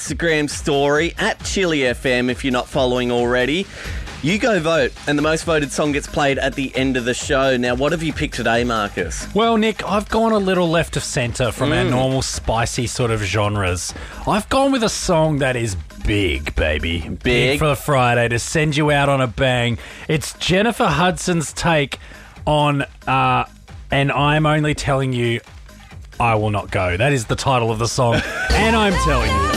Instagram story at Chili FM if you're not following already. You go vote, and the most voted song gets played at the end of the show. Now, what have you picked today, Marcus? Well, Nick, I've gone a little left of centre from our normal spicy sort of genres. I've gone with a song that is big, baby. Big for Friday to send you out on a bang. It's Jennifer Hudson's take on And I'm Only Telling You I Will Not Go. That is the title of the song, and I'm telling you.